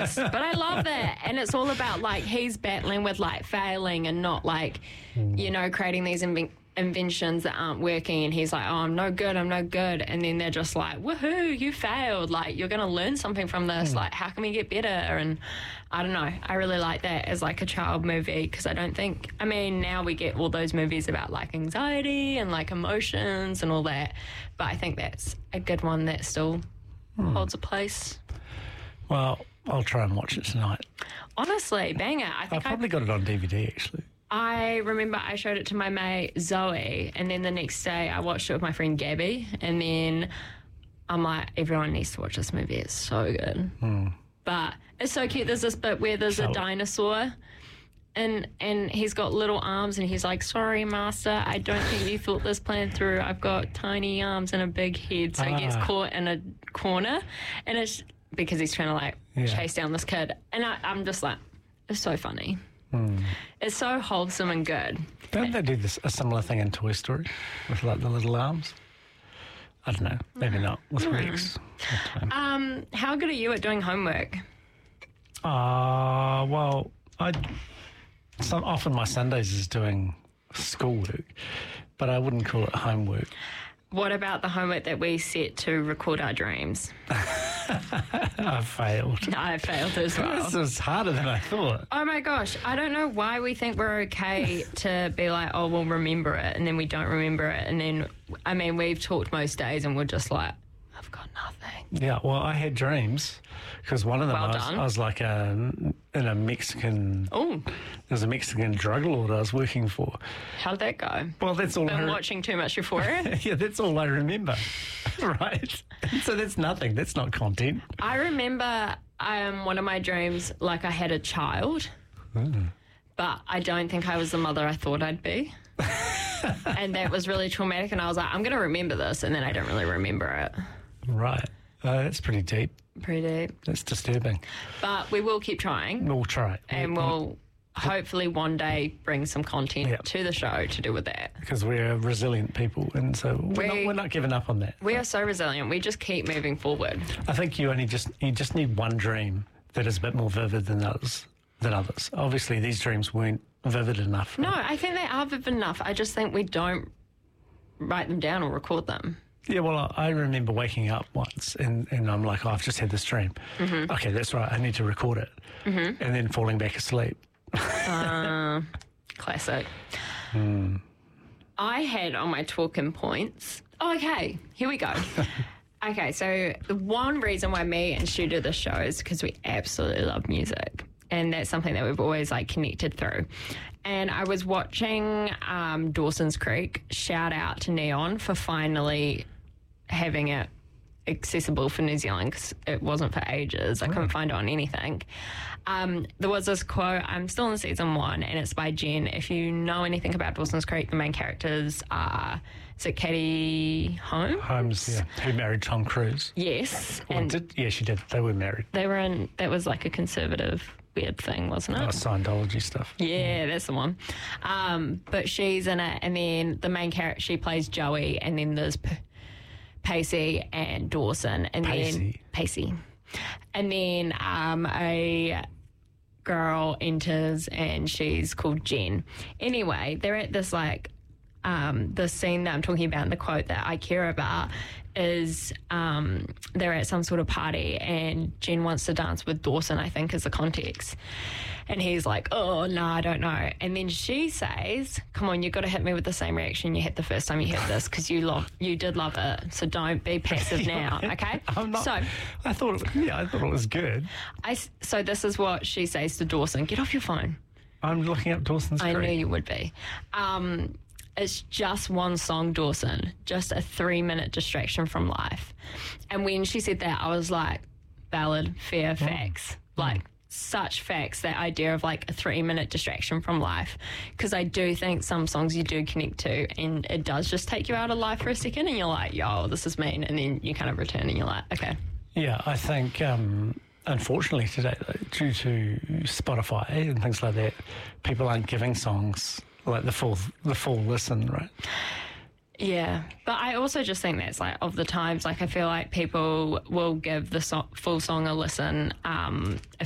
Yes, but I love that. And it's all about, like, he's battling with, like, failing and not, like, you know, creating these inventions that aren't working. And he's like, oh, I'm no good. And then they're just like, woohoo, you failed. Like, you're going to learn something from this. Like, how can we get better? And I don't know. I really like that as, like, a child movie because I don't think, I mean, now we get all those movies about, like, anxiety and, like, emotions and all that. But I think that's a good one that still holds a place. Well, I'll try and watch it tonight. Honestly, banger. I've probably got it on DVD, actually. I remember I showed it to my mate Zoe, and then the next day I watched it with my friend Gabby, and then I'm like, everyone needs to watch this movie. It's so good. But it's so cute. There's this bit where there's a dinosaur, and he's got little arms, and he's like, sorry, master, I don't think you thought this plan through. I've got tiny arms and a big head. So he gets caught in a corner, and it's because he's trying to, like, chase down this kid. And I'm just like, it's so funny. It's so wholesome and good. Don't they do a similar thing in Toy Story with, like, the little arms? I don't know. Maybe not with Rex. How good are you at doing homework? Well, often my Sundays is doing schoolwork, but I wouldn't call it homework. What about the homework that we set to record our dreams? I failed. I failed as well. This was harder than I thought. Oh my gosh, I don't know why we think we're okay to be like, oh, we'll remember it, and then we don't remember it. And then, I mean, we've talked most days and we're just like, I've got nothing. Yeah, well, I had dreams because one of them I was like in a Mexican... Oh. There's a Mexican drug lord I was working for. How'd that go? Well, that's all Been watching too much Euphoria? Yeah, that's all I remember. Right? So that's nothing. That's not content. I remember one of my dreams, like I had a child, but I don't think I was the mother I thought I'd be. And that was really traumatic, and I was like, I'm going to remember this, and then I don't really remember it. Right. That's pretty deep. Pretty deep. That's disturbing. But we will keep trying. We'll try it. And we'll hopefully one day bring some content to the show to do with that. Because we're resilient people, and so we're not giving up on that. We are so resilient. We just keep moving forward. I think you just need one dream that is a bit more vivid than others. Obviously, these dreams weren't vivid enough. No, I think they are vivid enough. I just think we don't write them down or record them. Yeah, well, I remember waking up once and I'm like, oh, I've just had this dream. Mm-hmm. Okay, that's right, I need to record it. Mm-hmm. And then falling back asleep. Classic. I had on my talking points. Oh, okay, here we go. Okay, so the one reason why me and Stu do this show is because we absolutely love music. And that's something that we've always, like, connected through. And I was watching Dawson's Creek. Shout out to Neon for finally having it accessible for New Zealand because it wasn't for ages. I couldn't find it on anything. There was this quote, I'm still in season 1, and it's by Jen. If you know anything about Dawson's Creek, the main characters are, is it Katie Holmes? Holmes, yeah. Who married Tom Cruise. Yes. Well, yeah, she did. They were married. They were in, that was like a conservative weird thing, wasn't it? Oh, Scientology stuff. Yeah, that's the one. But she's in it, and then the main character, she plays Joey, and then there's Pacey and Dawson, and then Pacey, and then a girl enters, and she's called Jen. Anyway, they're at this like the scene that I'm talking about in the quote that I care about is they're at some sort of party and Jen wants to dance with Dawson, I think is the context. And he's like, oh, no, I don't know. And then she says, come on, you've got to hit me with the same reaction you hit the first time you hit this because you did love it. So don't be passive now, okay? I'm not, so I thought it was good. So this is what she says to Dawson. Get off your phone. I'm looking up Dawson's Creek. I knew you would be. It's just one song, Dawson, just a 3-minute distraction from life. And when she said that, I was like, valid, fair facts. Like, such facts, that idea of like a 3-minute distraction from life. Because I do think some songs you do connect to, and it does just take you out of life for a second, and you're like, yo, this is mean. And then you kind of return and you're like, okay. Yeah, I think... unfortunately today, due to Spotify and things like that, people aren't giving songs like the full listen, right? Yeah, but I also just think that's like of the times. Like I feel like people will give the full song a listen a